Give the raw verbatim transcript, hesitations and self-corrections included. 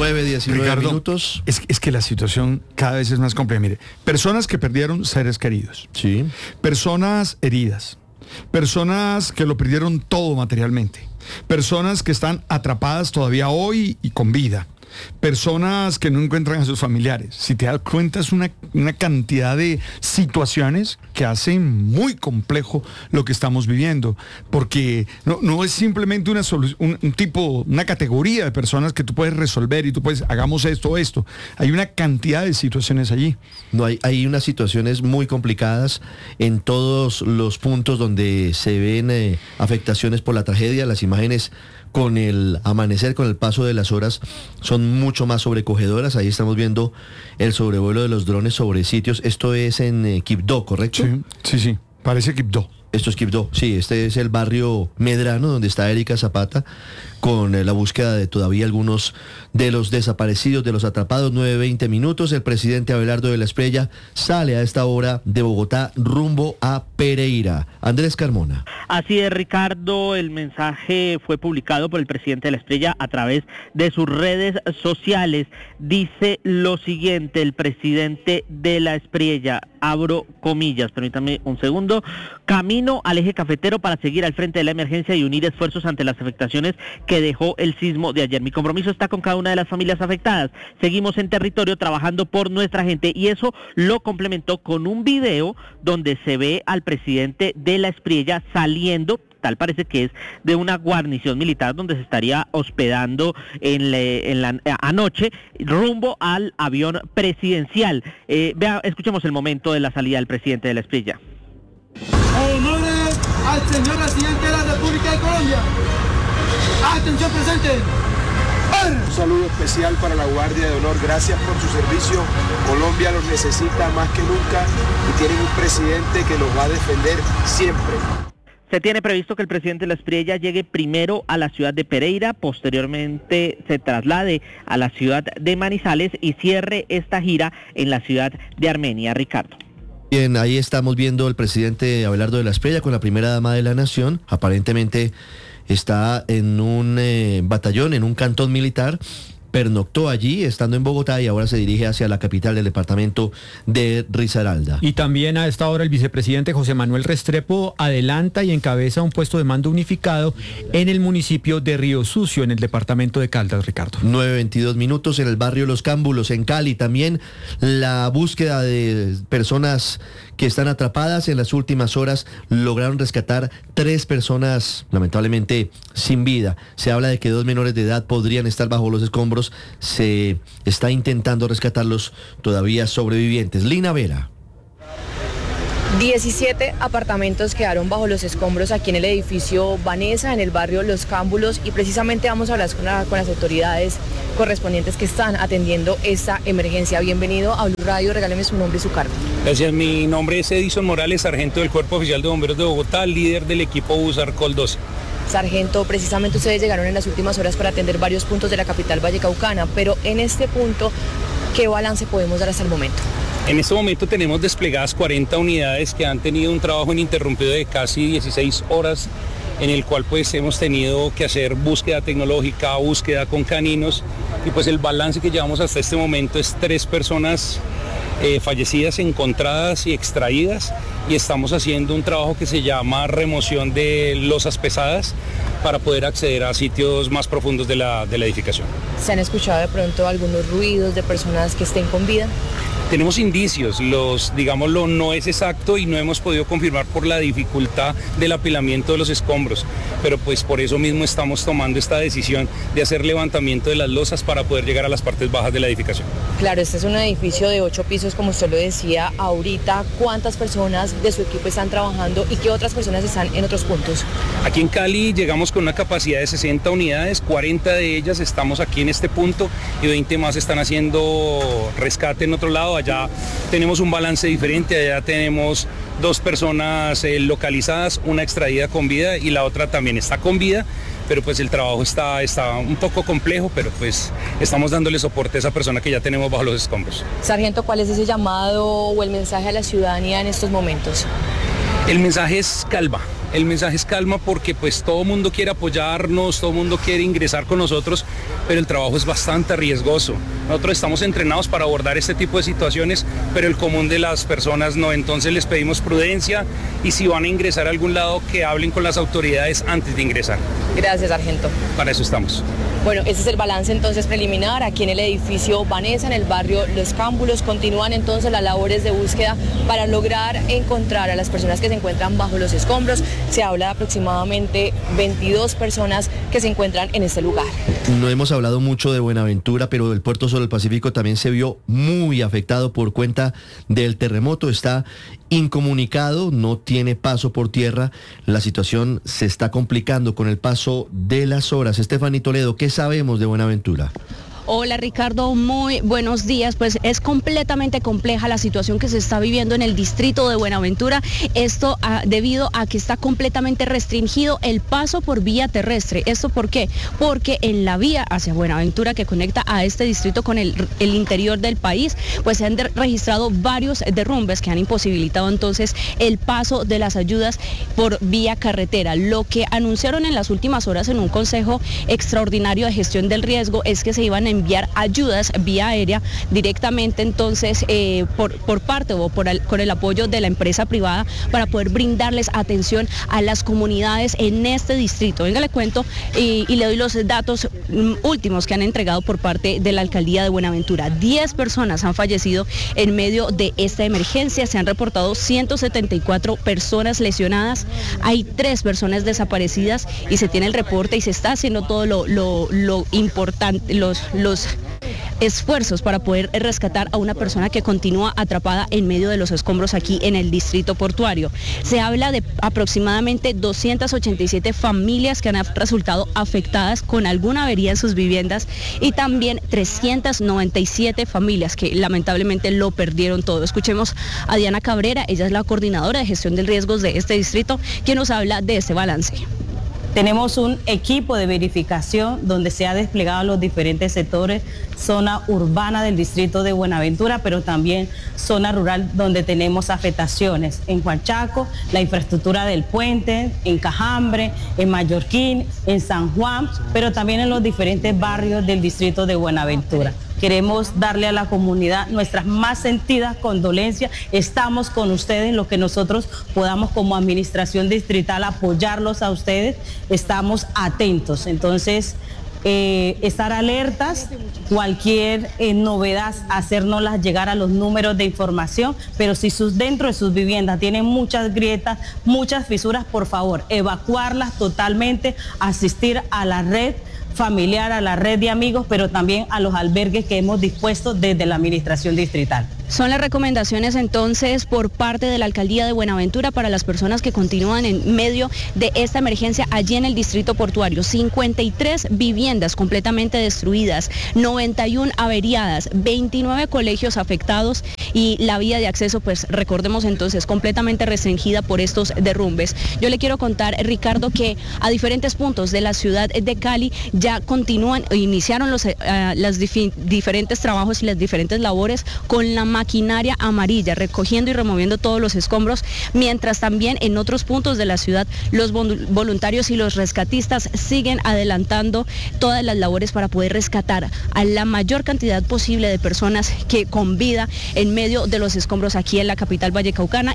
nueve, diecinueve Ricardo, minutos. Es, es que la situación cada vez es más compleja. Mire, personas que perdieron seres queridos. Sí. Personas heridas. Personas que lo perdieron todo materialmente. Personas que están atrapadas todavía hoy y con vida. Personas que no encuentran a sus familiares. Si te das cuenta, es una, una cantidad de situaciones que hacen muy complejo lo que estamos viviendo, porque no, no es simplemente una solu- un, un tipo, una categoría de personas que tú puedes resolver y tú puedes, hagamos esto o esto. Hay una cantidad de situaciones allí. No, hay, hay unas situaciones muy complicadas en todos los puntos donde se ven eh, afectaciones por la tragedia. Las imágenes con el amanecer, con el paso de las horas, son mucho más sobrecogedoras. Ahí estamos viendo el sobrevuelo de los drones sobre sitios. Esto es en eh, Quibdó, ¿correcto? Sí, sí, sí. Parece Quibdó. Esto es Quibdó, sí, este es el barrio Medrano, donde está Erika Zapata, con eh, la búsqueda de todavía algunos de los desaparecidos, de los atrapados. Nueve veinte minutos, el presidente Abelardo de la Espriella sale a esta hora de Bogotá rumbo a Pereira. Andrés Carmona. Así es, Ricardo, el mensaje fue publicado por el presidente de la Espriella a través de sus redes sociales. Dice lo siguiente, el presidente de la Espriella, abro comillas, permítame un segundo: camino al eje cafetero para seguir al frente de la emergencia y unir esfuerzos ante las afectaciones que dejó el sismo de ayer. Mi compromiso está con cada una de las familias afectadas. Seguimos en territorio trabajando por nuestra gente, y eso lo complementó con un video donde se ve al presidente de la Espriella saliendo, tal parece que es de una guarnición militar donde se estaría hospedando en, le, en la anoche, rumbo al avión presidencial. Eh, vea, escuchemos el momento de la salida del presidente de la Espriella. Honores al señor presidente de la República de Colombia. Atención presente. Un saludo especial para la Guardia de Honor. Gracias por su servicio. Colombia los necesita más que nunca y tienen un presidente que los va a defender siempre. Se tiene previsto que el presidente de la Espriella llegue primero a la ciudad de Pereira, posteriormente se traslade a la ciudad de Manizales y cierre esta gira en la ciudad de Armenia. Ricardo. Bien, ahí estamos viendo el presidente Abelardo de la Espriella con la primera dama de la nación. Aparentemente está en un eh, batallón, en un cantón militar. Pernoctó allí, estando en Bogotá, y ahora se dirige hacia la capital del departamento de Risaralda. Y también a esta hora el vicepresidente José Manuel Restrepo adelanta y encabeza un puesto de mando unificado en el municipio de Río Sucio, en el departamento de Caldas, Ricardo. nueve veintidós minutos en el barrio Los Cámbulos, en Cali. También la búsqueda de personas que están atrapadas. En las últimas horas lograron rescatar tres personas, lamentablemente sin vida. Se habla de que dos menores de edad podrían estar bajo los escombros. Se está intentando rescatarlos todavía sobrevivientes. Lina Vera. diecisiete apartamentos quedaron bajo los escombros aquí en el edificio Vanessa, en el barrio Los Cámbulos, y precisamente vamos a hablar con, la, con las autoridades correspondientes que están atendiendo esta emergencia. Bienvenido a Blue Radio, regáleme su nombre y su cargo. Gracias, mi nombre es Edison Morales, sargento del Cuerpo Oficial de Bomberos de Bogotá, líder del equipo Busarcol doce. Sargento, precisamente ustedes llegaron en las últimas horas para atender varios puntos de la capital vallecaucana, pero en este punto, ¿qué balance podemos dar hasta el momento? En este momento tenemos desplegadas cuarenta unidades que han tenido un trabajo ininterrumpido de casi dieciséis horas, en el cual pues hemos tenido que hacer búsqueda tecnológica, búsqueda con caninos, y pues el balance que llevamos hasta este momento es tres personas eh, fallecidas, encontradas y extraídas, y estamos haciendo un trabajo que se llama remoción de losas pesadas para poder acceder a sitios más profundos de la, de la edificación. ¿Se han escuchado de pronto algunos ruidos de personas que estén con vida? Tenemos indicios, los, digámoslo, no es exacto y no hemos podido confirmar por la dificultad del apilamiento de los escombros, pero pues por eso mismo estamos tomando esta decisión de hacer levantamiento de las losas para poder llegar a las partes bajas de la edificación. Claro, este es un edificio de ocho pisos, como usted lo decía ahorita. ¿Cuántas personas de su equipo están trabajando y qué otras personas están en otros puntos? Aquí en Cali llegamos con una capacidad de sesenta unidades, cuarenta de ellas estamos aquí en este punto y veinte más están haciendo rescate en otro lado. Allá tenemos un balance diferente, allá tenemos dos personas eh, localizadas, una extraída con vida y la otra también está con vida, pero pues el trabajo está, está un poco complejo, pero pues estamos dándole soporte a esa persona que ya tenemos bajo los escombros. Sargento, ¿cuál es ese llamado o el mensaje a la ciudadanía en estos momentos? El mensaje es calma, El mensaje es calma porque pues todo el mundo quiere apoyarnos, todo el mundo quiere ingresar con nosotros, pero el trabajo es bastante riesgoso. Nosotros estamos entrenados para abordar este tipo de situaciones, pero el común de las personas no. Entonces les pedimos prudencia y si van a ingresar a algún lado, que hablen con las autoridades antes de ingresar. Gracias, sargento. Para eso estamos. Bueno, ese es el balance entonces preliminar aquí en el edificio Vanessa, en el barrio Los Cámbulos. Continúan entonces las labores de búsqueda para lograr encontrar a las personas que se encuentran bajo los escombros. Se habla de aproximadamente veintidós personas que se encuentran en este lugar. No hemos hablado mucho de Buenaventura, pero el Puerto Sol del Pacífico también se vio muy afectado por cuenta del terremoto. Está incomunicado, no tiene paso por tierra. La situación se está complicando con el paso de las horas. Estefanía Toledo, ¿qué sabemos de Buenaventura? Hola Ricardo, muy buenos días. Pues es completamente compleja la situación que se está viviendo en el distrito de Buenaventura. Esto ah, debido a que está completamente restringido el paso por vía terrestre. ¿Esto por qué? Porque en la vía hacia Buenaventura que conecta a este distrito con el, el interior del país, pues se han de, registrado varios derrumbes que han imposibilitado entonces el paso de las ayudas por vía carretera. Lo que anunciaron en las últimas horas en un consejo extraordinario de gestión del riesgo es que se iban a enviar ayudas vía aérea directamente entonces eh, por, por parte o por el, con el apoyo de la empresa privada para poder brindarles atención a las comunidades en este distrito. Venga, le cuento y, y le doy los datos últimos que han entregado por parte de la alcaldía de Buenaventura. diez personas han fallecido en medio de esta emergencia, se han reportado ciento setenta y cuatro personas lesionadas, hay tres personas desaparecidas y se tiene el reporte y se está haciendo todo lo, lo, lo importante, los los esfuerzos para poder rescatar a una persona que continúa atrapada en medio de los escombros aquí en el distrito portuario. Se habla de aproximadamente doscientas ochenta y siete familias que han resultado afectadas con alguna avería en sus viviendas y también trescientas noventa y siete familias que lamentablemente lo perdieron todo. Escuchemos a Diana Cabrera, ella es la coordinadora de gestión de riesgos de este distrito, quien nos habla de este balance. Tenemos un equipo de verificación donde se ha desplegado los diferentes sectores, zona urbana del distrito de Buenaventura, pero también zona rural donde tenemos afectaciones. En Huachaco, la infraestructura del puente, en Cajambre, en Mallorquín, en San Juan, pero también en los diferentes barrios del distrito de Buenaventura. Queremos darle a la comunidad nuestras más sentidas condolencias. Estamos con ustedes en lo que nosotros podamos como administración distrital apoyarlos a ustedes. Estamos atentos. Entonces, eh, estar alertas, cualquier eh, novedad, hacérnoslas llegar a los números de información, pero si sus, dentro de sus viviendas tienen muchas grietas, muchas fisuras, por favor, evacuarlas totalmente, asistir a la red familiar, a la red de amigos, pero también a los albergues que hemos dispuesto desde la administración distrital. Son las recomendaciones entonces por parte de la alcaldía de Buenaventura para las personas que continúan en medio de esta emergencia allí en el distrito portuario. cincuenta y tres viviendas completamente destruidas, noventa y una averiadas, veintinueve colegios afectados y la vía de acceso, pues recordemos entonces, completamente restringida por estos derrumbes. Yo le quiero contar, Ricardo, que a diferentes puntos de la ciudad de Cali ya continúan, iniciaron los uh, las dif- diferentes trabajos y las diferentes labores con la maquinaria amarilla, recogiendo y removiendo todos los escombros, mientras también en otros puntos de la ciudad los voluntarios y los rescatistas siguen adelantando todas las labores para poder rescatar a la mayor cantidad posible de personas que con vida en medio de los escombros aquí en la capital vallecaucana.